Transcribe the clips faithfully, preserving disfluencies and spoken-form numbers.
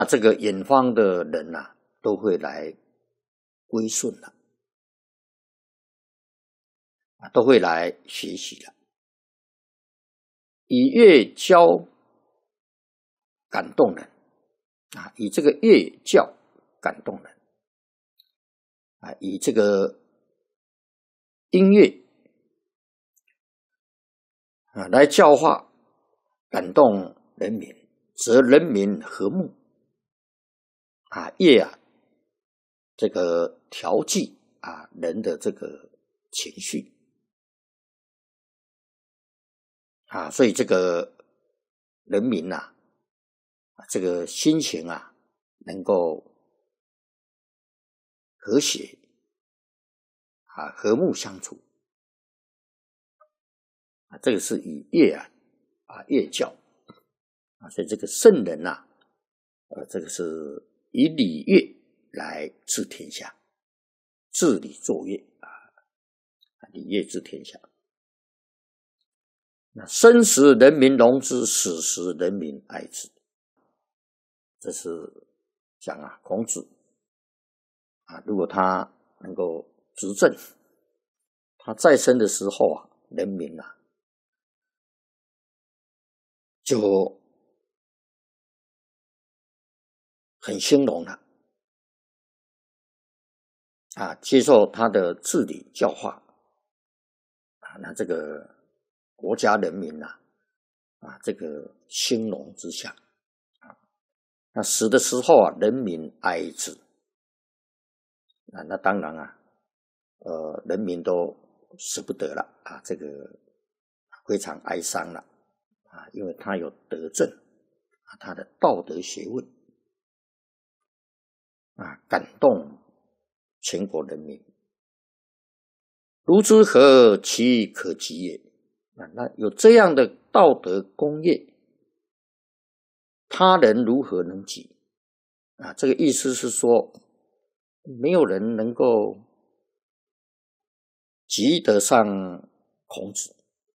啊，这个远方的人啊，都会来归顺了，啊，都会来学习了。以乐教感动人啊，以这个乐教感动人啊，以这个音乐啊来教化感动人民，则人民和睦啊，乐啊这个调剂啊人的这个情绪啊，所以这个人民呐、啊，这个心情啊能够和谐啊，和睦相处啊，这个是以乐啊啊乐教啊，所以这个圣人呐、啊，呃，这个是以礼乐来治天下，治理作乐啊，礼乐治天下。那生时人民荣之，死时人民哀之。这是讲啊，孔子啊，如果他能够执政，他在生的时候啊，人民啊就很兴隆了啊，接受他的治理教化啊，那这个国家人民呐、啊，啊，这个兴隆之下啊，那死的时候啊，人民哀之啊，那当然啊，呃，人民都舍不得了啊，这个非常哀伤了啊，因为他有德政啊，他的道德学问啊，感动全国人民。如之何其可及也？啊，那有这样的道德功业，他人如何能及？啊，这个意思是说，没有人能够及得上孔子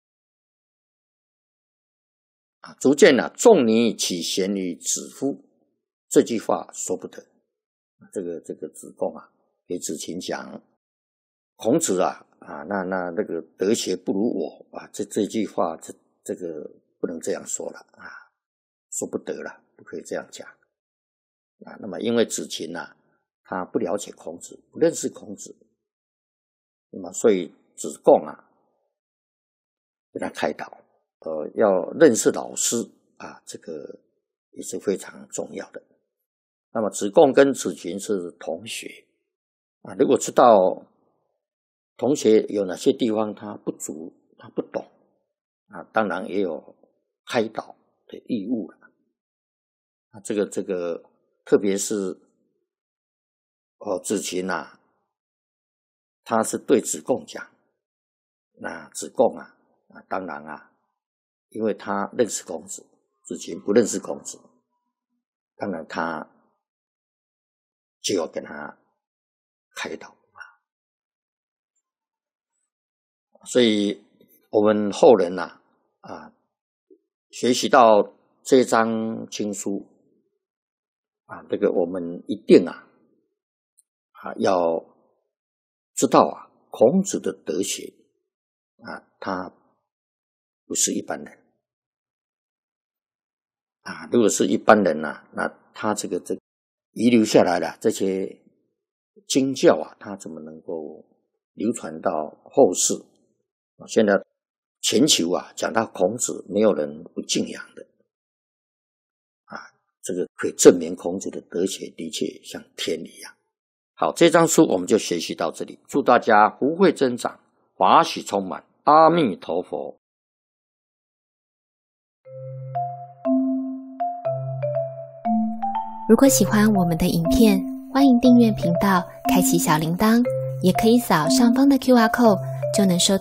啊。足见啊，仲尼岂贤于子乎？这句话说不得。这个这个子贡啊，给子禽讲，孔子啊啊，那那那个德学不如我啊，这这句话，这这个不能这样说了啊，说不得了，不可以这样讲啊。那么因为子禽啊，他不了解孔子，不认识孔子，那么所以子贡啊，给他开导，呃，要认识老师啊，这个也是非常重要的。那么子贡跟子禽是同学啊，如果知道同学有哪些地方他不足，他不懂啊，当然也有开导的义务了啊。这个这个，特别是哦，子禽啊，他是对子贡讲，那子贡啊啊，当然啊，因为他认识孔子，子禽不认识孔子，当然他就要跟他开导啊。所以我们后人呐 啊, 啊，学习到这张经书啊，这个我们一定啊啊要知道啊，孔子的德学啊，他不是一般人啊。如果是一般人啊，那他这个这个遗留下来的这些经教啊，他怎么能够流传到后世？现在全球啊，讲到孔子，没有人不敬仰的啊，这个可以证明孔子的德学的确像天一样。好，这张书我们就学习到这里，祝大家福慧增长，法喜充满，阿弥陀佛。 如果喜欢我们的影片，欢迎订阅频道，开启小铃铛，也可以扫上方的 Q R code，就能收